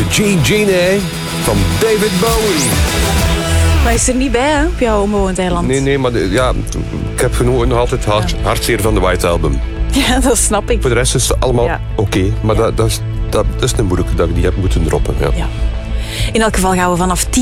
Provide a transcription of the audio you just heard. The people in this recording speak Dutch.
Jean Gene van David Bowie. Maar is er niet bij, hè, op jouw onbewoond eiland? Nee, maar ik heb gewoon nog altijd hartzeer van de White Album. Ja, dat snap ik. Voor de rest is het allemaal oké, maar dat is een moeilijke dat ik die heb moeten droppen. Ja. Ja. In elk geval gaan we vanaf 10